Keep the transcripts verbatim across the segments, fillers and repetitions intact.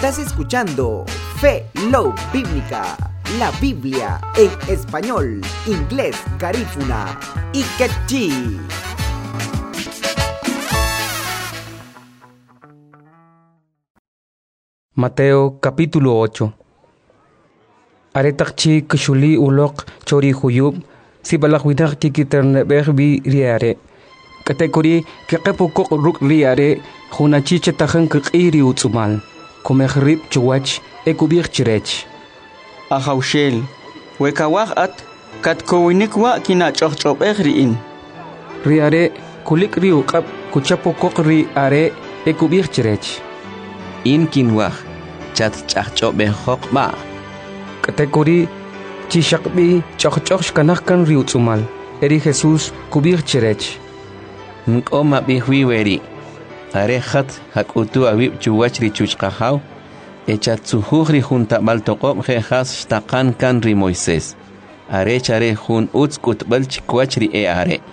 Estás escuchando Fe Love Bíblica, la Biblia en español, inglés, garífuna y quechí. Mateo capítulo ocho. Aretakchi kshuli ulok chori huyub si balakwinak tikiternebeh bi riare. Kategori kekepukok ruk riare hunachiche tahan kikiri utsumal. Komehrib chuwach ekubir chirech. Ahaushel, wekawak at katkowinikwa kinachochobeh riin. Riare kulik riukap kuchapukok riare ekubir chirech. In kinwah chat chachobeh hokba. Kategori chishakbi chachchoch kanahkan riutsumal. Eri Jesus kubir chirech. Nkoma bihwiweri. Arehat hakutu awib chuwach ri chuchqahaw. Echatsuhuj ri junta baltoqob jejas shtakan kan ri Moisés. Are chare jun utskut balchikwach ri e are.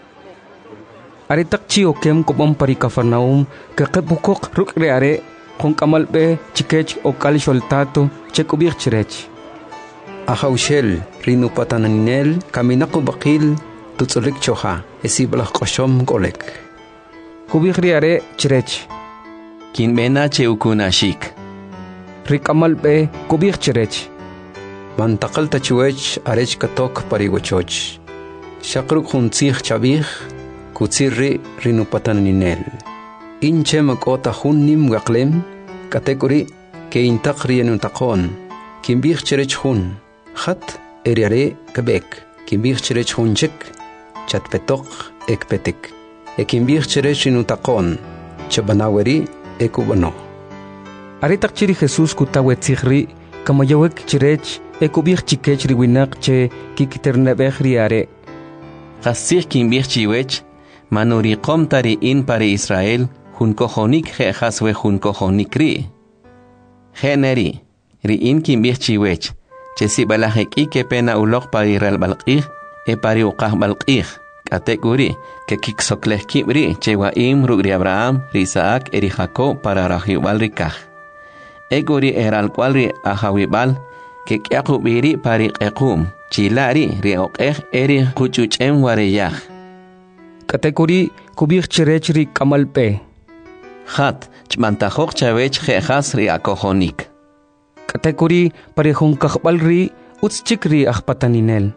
Are takchi okem kopom pari Kafarnaum kakepukok ruk re are con kamalbe chikech okal sholtato chekubir chirech. Ahaushel rinu pataninel kaminako bakil tutsulik choha esibalak koshom golek. Kubir riare chirech. Kin bena cheukunashik. Rikamalbe kubir chirech. Mantakal tachuech arech katok parigochoch. Shakruk huntzich chabich kutsirri rinu pataninel. Inche makota hunnim gaklem kategori ke intak rienu takon. Kimbir chirech hun. Khat eriare kebek. Kimbir chirech hunchik. Chatpetok ekpetik. Ekimbir chirech rinu takon. Chabanaweri ekubano. Aritak chiri Jesus kutawe tzihri kamayawek chirech ekubir chikech riwinak che kikiternebeh riare. Qasir kimbir chiwech manuri qomtari in pare Israel hun kohonik jejas we hun kohonik ri. Generi ri in kimbir chiwech che si balajek ike pena ulok pari ral balqih e pari uqah balqih. Kategori que kiksokleh kibri chewa im rugri Abraham, ri Isaac, eri Jacob para rahiwal rikah. Egori eral kwalri ahawibal que kyakubiri pari ekum chilari ri oqeh eri kuchuchem wareyah. Kategori kubir chirech ri kamalpe. Khat chmantajok chavech jejas ri akohonik. Kategori pari hunkahbal ri utschik ri ahpataninel.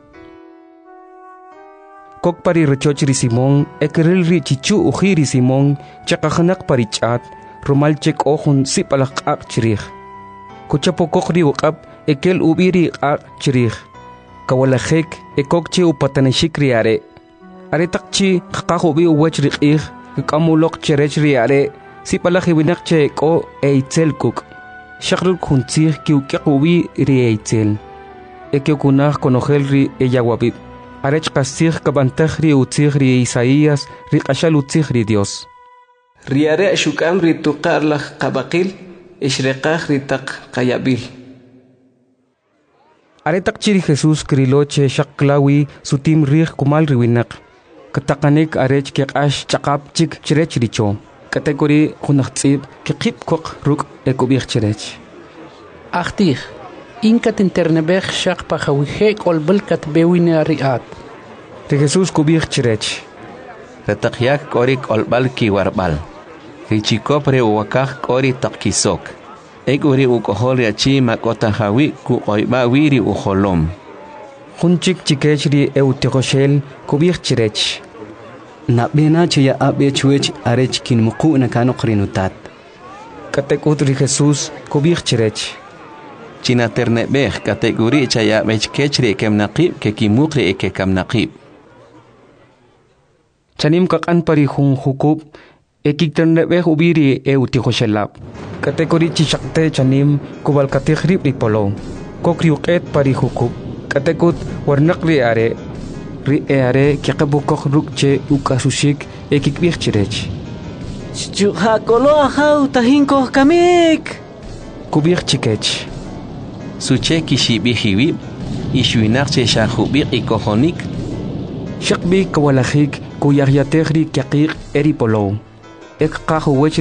Kok pari rechoch ri Simón, ekeril ri chichu uji ri Simón, chakahanak pari chat, rumalchek ohun sipalak ak chirich. Kuchapokok ri ukap, ekel ubiri ak chirich. Kawalajek, ekokche upataneshik ri are. Are takchi, kakahubi uwech ri ik, kamulok cherech ri are, sipalak hiwinak che eko eitzel kuk. Shakruk huntzir ki ukiakubi ri eitzel. Ekiokunach konogel ri eyawabib. Arech kasih kabantaj ri utzih ri Isaías ri qashal utzih ri Dios. Riare shukam ri tuqar laj qabaqil ishreqaj ri taq qayabil. Aretak chiri Jesus kriloche shaklawi sutim rih kumal riwinak. Katakanik arech keqash chaqap chik chirech richo. Kategori hunaqtzib keqip kok ruk ekubih chirech. Achtih Inkat internebech shak pahawihe kolbelkat bewine riat. De Jesus kubir chirech. Retakyak kori kolbal ki warbal. Richikopre uwakak kori takkisok. Eguri ukohol yachi makota hawi ku oiba wiri uholom. Hunchik chikech ri eutikoshel kubir chirech. Na bena chaya abe chuech arech kin muku na kanokrinutat. Katekut ri Jesus kubir chirech. China ternebeh kategori chaya bechkechri kem naqib ke kimukri eke kam naqib. Chanim kakan pari hun hukub ekik ternebeh ubiri e utihoshelab. Kategori chishakte chanim kubal kategrib ripolo. Kokriuket pari hukub. Katekut warnak ri are. Ri e are kiakabukok rukche ukasushik ekik birchirech. Chukakolo ahau tahinko kamik. Kubir chikech. Suche kishibihiwib, ishuinarche shahubik ikohonik. Shakbi kawalahik kuyaryategri kiakik eripolo. Ek kahuwech